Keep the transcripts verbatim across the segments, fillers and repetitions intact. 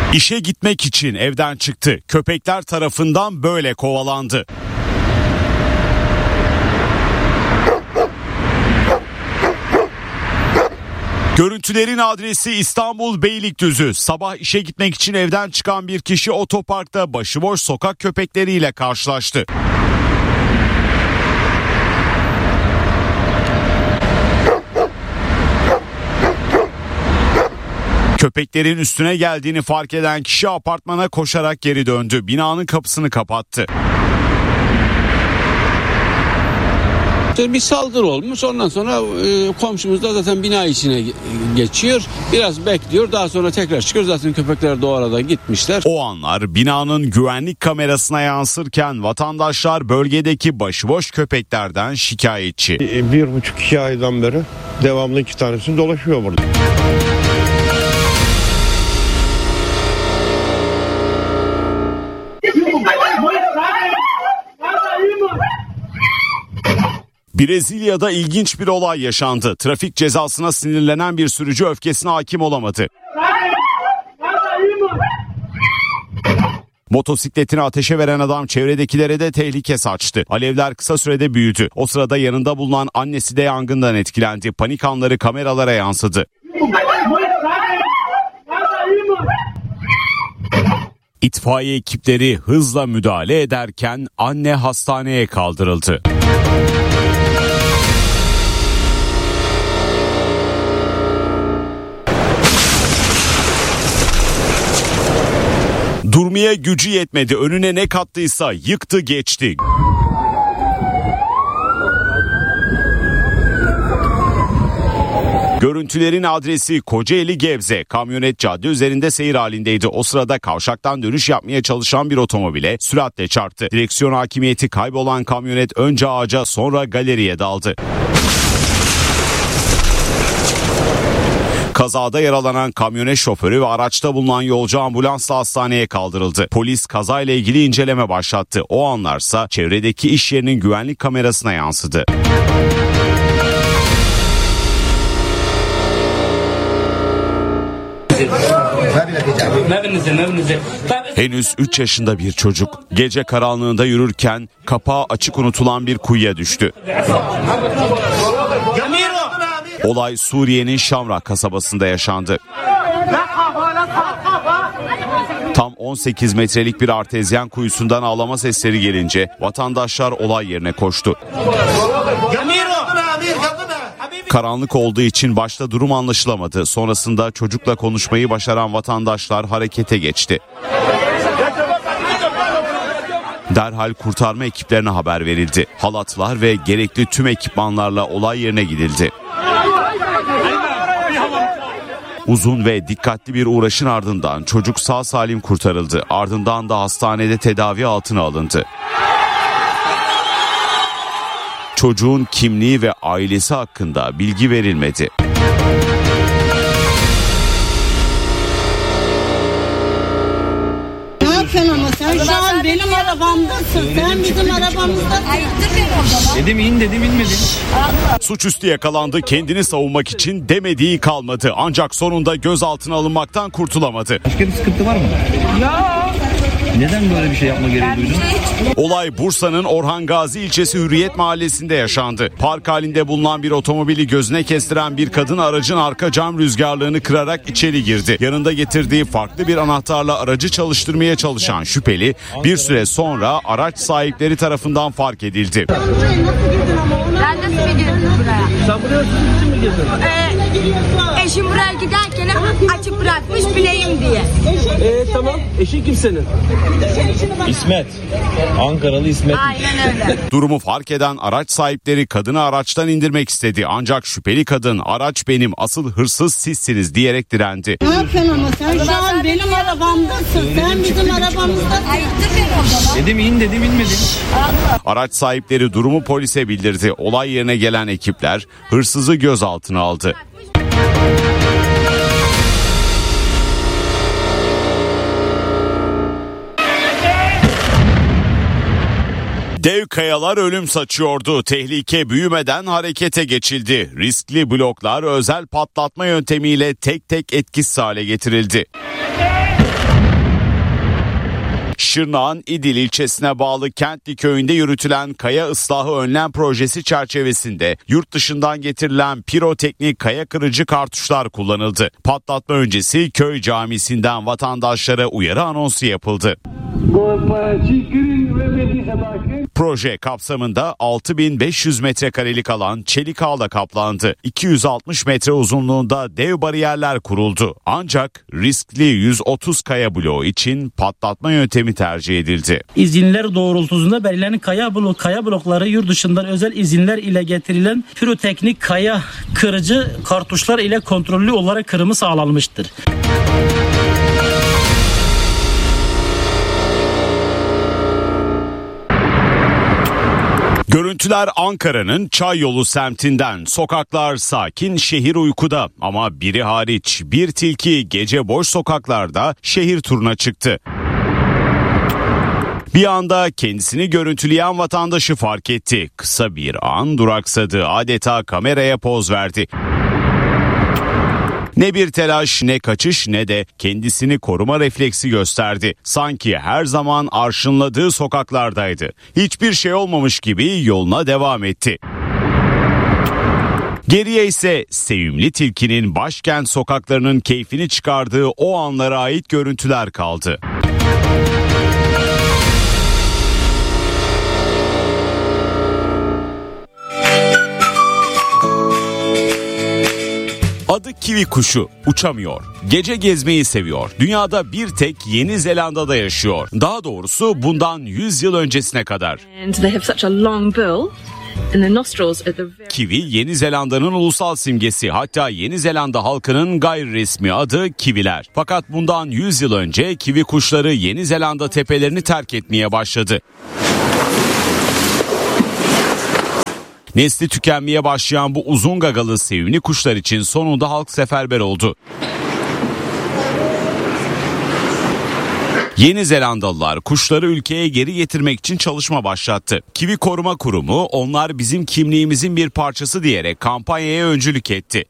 İşe gitmek için evden çıktı. Köpekler tarafından böyle kovalandı. Görüntülerin adresi İstanbul Beylikdüzü. Sabah işe gitmek için evden çıkan bir kişi otoparkta başıboş sokak köpekleriyle karşılaştı. Köpeklerin üstüne geldiğini fark eden kişi apartmana koşarak geri döndü. Binanın kapısını kapattı. Bir saldırı olmuş. Ondan sonra e, komşumuz da zaten bina içine geçiyor. Biraz bekliyor. Daha sonra tekrar çıkıyor. Zaten köpekler de o arada gitmişler. O anlar binanın güvenlik kamerasına yansırken vatandaşlar bölgedeki başıboş köpeklerden şikayetçi. Bir buçuk iki aydan beri devamlı iki tanesi dolaşıyor burada. Brezilya'da ilginç bir olay yaşandı. Trafik cezasına sinirlenen bir sürücü öfkesine hakim olamadı. Motosikletini ateşe veren adam çevredekilere de tehlike saçtı. Alevler kısa sürede büyüdü. O sırada yanında bulunan annesi de yangından etkilendi. Panik anları kameralara yansıdı. İtfaiye ekipleri hızla müdahale ederken anne hastaneye kaldırıldı. Durmaya gücü yetmedi. Önüne ne kattıysa yıktı geçti. Görüntülerin adresi Kocaeli Gebze. Kamyonet cadde üzerinde seyir halindeydi. O sırada kavşaktan dönüş yapmaya çalışan bir otomobile süratle çarptı. Direksiyon hakimiyeti kaybolan kamyonet önce ağaca sonra galeriye daldı. Kazada yaralanan kamyonet şoförü ve araçta bulunan yolcu ambulansla hastaneye kaldırıldı. Polis kazayla ilgili inceleme başlattı. O anlarsa çevredeki iş yerinin güvenlik kamerasına yansıdı. Henüz üç yaşında bir çocuk gece karanlığında yürürken kapağı açık unutulan bir kuyuya düştü. Olay Suriye'nin Şamrah kasabasında yaşandı. Tam on sekiz metrelik bir artezyen kuyusundan ağlama sesleri gelince vatandaşlar olay yerine koştu. Karanlık olduğu için başta durum anlaşılamadı. Sonrasında çocukla konuşmayı başaran vatandaşlar harekete geçti. Derhal kurtarma ekiplerine haber verildi. Halatlar ve gerekli tüm ekipmanlarla olay yerine gidildi. Uzun ve dikkatli bir uğraşın ardından çocuk sağ salim kurtarıldı. Ardından da hastanede tedavi altına alındı. Çocuğun kimliği ve ailesi hakkında bilgi verilmedi. Ne yapıyorsun ama sen şu an benim arabamdasın. Sen bizim arabamızdasın. Dedim in dedim inmedin. Suçüstü yakalandı, kendini savunmak için demediği kalmadı. Ancak sonunda gözaltına alınmaktan kurtulamadı. Başka bir sıkıntı var mı? Yok. Neden böyle bir şey yapma gereği duydun? Olay Bursa'nın Orhan Gazi ilçesi Hürriyet Mahallesi'nde yaşandı. Park halinde bulunan bir otomobili gözüne kestiren bir kadın aracın arka cam rüzgarlığını kırarak içeri girdi. Yanında getirdiği farklı bir anahtarla aracı çalıştırmaya çalışan şüpheli bir süre sonra araç sahipleri tarafından fark edildi. Ben nasıl girdim buraya? Sen buraya sürücü mü girdin? Ee, eşim buraya giderken açıp bırakmış bileyim diye. Eee tamam. Eşin kim senin? İsmet. Ankaralı İsmet. Aynen öyle. Durumu fark eden araç sahipleri kadını araçtan indirmek istedi. Ancak şüpheli kadın araç benim, asıl hırsız sizsiniz diyerek direndi. Ne yapıyorsun ama sen şu an benim arabamdasın. Sen bizim arabamızdasın. Dedim in dedim inmedin. Araç sahipleri durumu polise bildirdi. Olay yerine gelen ekipler hırsızı gözaltına aldı. Dev kayalar ölüm saçıyordu. Tehlike büyümeden harekete geçildi. Riskli bloklar özel patlatma yöntemiyle tek tek etkisiz hale getirildi. Şırnak'ın İdil ilçesine bağlı Kentli köyünde yürütülen kaya ıslahı önlem projesi çerçevesinde yurt dışından getirilen piroteknik kaya kırıcı kartuşlar kullanıldı. Patlatma öncesi köy camisinden vatandaşlara uyarı anonsu yapıldı. Proje kapsamında altı bin beş yüz metrekarelik alan çelik ağla kaplandı. iki yüz altmış metre uzunluğunda dev bariyerler kuruldu. Ancak riskli yüz otuz kaya bloğu için patlatma yöntemi tercih edildi. İzinler doğrultusunda belirlenen kaya blok kaya blokları yurt dışından özel izinler ile getirilen piroteknik kaya kırıcı kartuşlar ile kontrollü olarak kırımı sağlanmıştır. Görüntüler Ankara'nın Çayyolu semtinden. Sokaklar sakin, şehir uykuda ama biri hariç bir tilki gece boş sokaklarda şehir turuna çıktı. Bir anda kendisini görüntüleyen vatandaşı fark etti. Kısa bir an duraksadı, adeta kameraya poz verdi. Ne bir telaş, ne kaçış, ne de kendisini koruma refleksi gösterdi. Sanki her zaman arşınladığı sokaklardaydı. Hiçbir şey olmamış gibi yoluna devam etti. Geriye ise sevimli tilkinin başkent sokaklarının keyfini çıkardığı o anlara ait görüntüler kaldı. Adı kivi kuşu, uçamıyor. Gece gezmeyi seviyor. Dünyada bir tek Yeni Zelanda'da yaşıyor. Daha doğrusu bundan yüz yıl öncesine kadar. Kivi Yeni Zelanda'nın ulusal simgesi, hatta Yeni Zelanda halkının gayri resmi adı kiviler. Fakat bundan yüz yıl önce kivi kuşları Yeni Zelanda tepelerini terk etmeye başladı. Nesli tükenmeye başlayan bu uzun gagalı sevimli kuşlar için sonunda halk seferber oldu. Yeni Zelandalılar kuşları ülkeye geri getirmek için çalışma başlattı. Kivi Koruma Kurumu onlar bizim kimliğimizin bir parçası diyerek kampanyaya öncülük etti.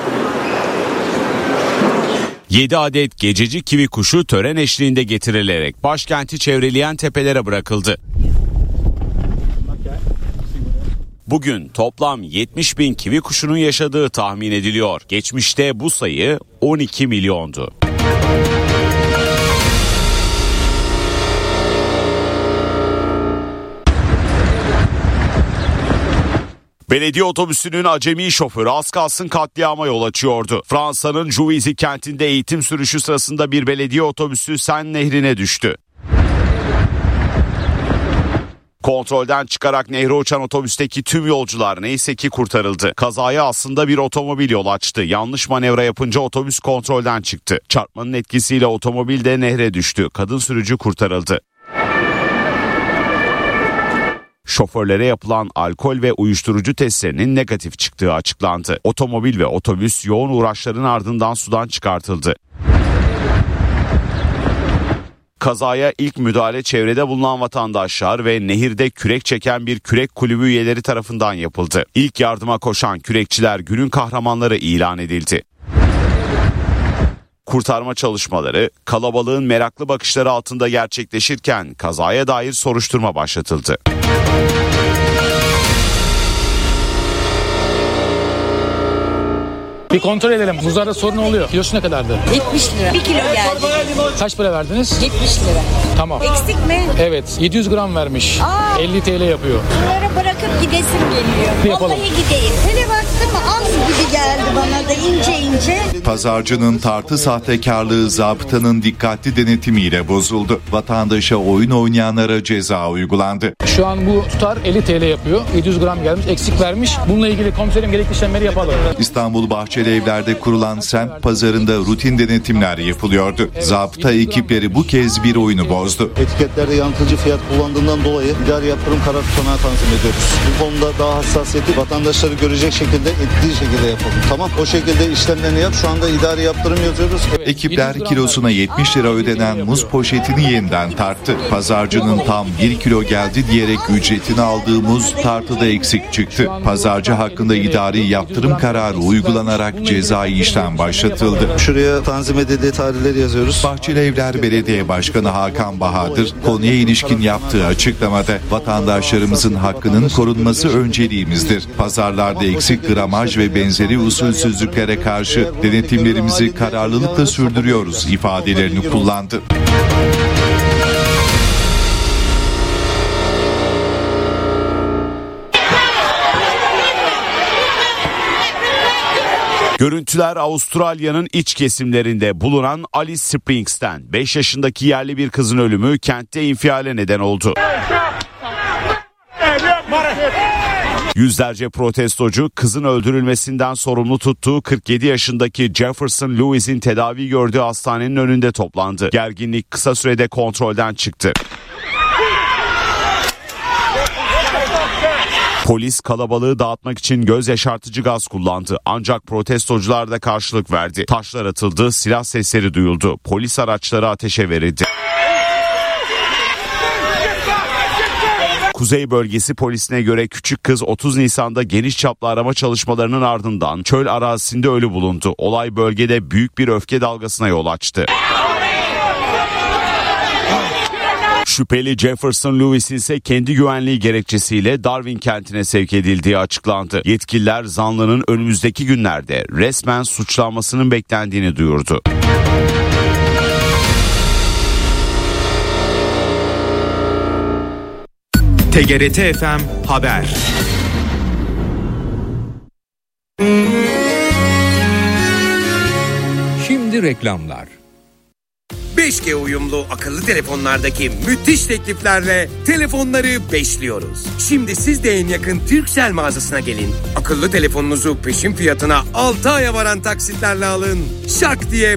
yedi adet gececi kivi kuşu tören eşliğinde getirilerek başkenti çevreleyen tepelere bırakıldı. Bugün toplam yetmiş bin kivi kuşunun yaşadığı tahmin ediliyor. Geçmişte bu sayı on iki milyondu. Belediye otobüsünün acemi şoförü az kalsın katliama yol açıyordu. Fransa'nın Juvisy kentinde eğitim sürüşü sırasında bir belediye otobüsü Sen Nehri'ne düştü. Kontrolden çıkarak nehre uçan otobüsteki tüm yolcular neyse ki kurtarıldı. Kazaya aslında bir otomobil yol açtı. Yanlış manevra yapınca otobüs kontrolden çıktı. Çarpmanın etkisiyle otomobil de nehre düştü. Kadın sürücü kurtarıldı. Şoförlere yapılan alkol ve uyuşturucu testlerinin negatif çıktığı açıklandı. Otomobil ve otobüs yoğun uğraşların ardından sudan çıkartıldı. Kazaya ilk müdahale çevrede bulunan vatandaşlar ve nehirde kürek çeken bir kürek kulübü üyeleri tarafından yapıldı. İlk yardıma koşan kürekçiler günün kahramanları ilan edildi. Kurtarma çalışmaları kalabalığın meraklı bakışları altında gerçekleşirken kazaya dair soruşturma başlatıldı. Bir kontrol edelim. Muzlarda sorun oluyor. Kilosu ne kadardı? yetmiş lira. bir kilo geldi. Kaç para verdiniz? yetmiş lira. Tamam. Eksik mi? Evet. yedi yüz gram vermiş. Aa. elli TL yapıyor. Bunları bırakıp gidesim geliyor. Ne yapalım? Vallahi gideyim. Hele baktım az gibi geldi bana da ince ince. Pazarcının tartı sahtekarlığı zabıtanın dikkatli denetimiyle bozuldu. Vatandaşa oyun oynayanlara ceza uygulandı. Şu an bu tutar elli TL yapıyor. yedi yüz gram gelmiş. Eksik vermiş. Bununla ilgili komiserim gerekli işlemleri yapalım. İstanbul Bahçeli Evler'de kurulan semt pazarında rutin denetimler yapılıyordu. Zabıta ekipleri bu kez bir oyunu bozdu. Etiketlerde yanıltıcı fiyat kullandığından dolayı idari yaptırım karar tutanağı tanzim ediyoruz. Bu konuda daha hassasiyeti vatandaşları görecek şekilde, etkili şekilde yapalım. Tamam, o şekilde işlemlerini yap. Şu anda idari yaptırım yazıyoruz. Evet, ekipler kilosuna yetmiş lira ödenen muz poşetini yeniden tarttı. Pazarcının tam bir kilo geldi diyerek ücretini aldığı muz tartıda eksik çıktı. Pazarcı hakkında idari yaptırım kararı uygulanarak olarak cezai işlem başlatıldı. Şuraya tanzim edildiği tarihleri yazıyoruz. Bahçelievler Belediye Başkanı Hakan Bahadır konuya ilişkin yaptığı açıklamada vatandaşlarımızın hakkının korunması önceliğimizdir. Pazarlarda eksik gramaj ve benzeri usulsüzlüklere karşı denetimlerimizi kararlılıkla sürdürüyoruz ifadelerini kullandı. Görüntüler Avustralya'nın iç kesimlerinde bulunan Alice Springs'ten. beş yaşındaki yerli bir kızın ölümü kentte infiale neden oldu. Yüzlerce protestocu kızın öldürülmesinden sorumlu tuttuğu kırk yedi yaşındaki Jefferson Lewis'in tedavi gördüğü hastanenin önünde toplandı. Gerginlik kısa sürede kontrolden çıktı. Polis kalabalığı dağıtmak için göz yaşartıcı gaz kullandı. Ancak protestocular da karşılık verdi. Taşlar atıldı, silah sesleri duyuldu. Polis araçları ateşe verildi. Kuzey Bölgesi Polisi'ne göre küçük kız otuz Nisan'da geniş çaplı arama çalışmalarının ardından çöl arazisinde ölü bulundu. Olay bölgede büyük bir öfke dalgasına yol açtı. Şüpheli Jefferson Lewis ise kendi güvenliği gerekçesiyle Darwin kentine sevk edildiği açıklandı. Yetkililer zanlının önümüzdeki günlerde resmen suçlanmasının beklendiğini duyurdu. T G R T F M Haber. Şimdi reklamlar. beş G uyumlu akıllı telefonlardaki müthiş tekliflerle telefonları beşliyoruz. Şimdi siz de en yakın Turkcell mağazasına gelin. Akıllı telefonunuzu peşin fiyatına altı aya varan taksitlerle alın. Şak diye